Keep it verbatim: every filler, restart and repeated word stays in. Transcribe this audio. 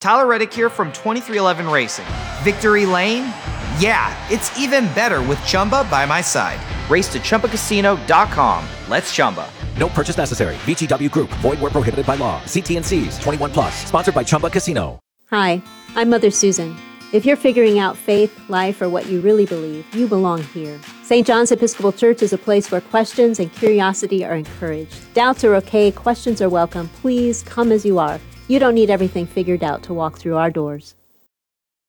Tyler Reddick here from twenty-three eleven Racing. Victory Lane? Yeah, it's even better with Chumba by my side. Race to Chumba Casino dot com. Let's Chumba. No purchase necessary. V G W Group. Void where prohibited by law. See T and C's. twenty-one plus. Sponsored by Chumba Casino. Hi, I'm Mother Susan. If you're figuring out faith, life, or what you really believe, you belong here. Saint John's Episcopal Church is a place where questions and curiosity are encouraged. Doubts are okay. Questions are welcome. Please come as you are. You don't need everything figured out to walk through our doors.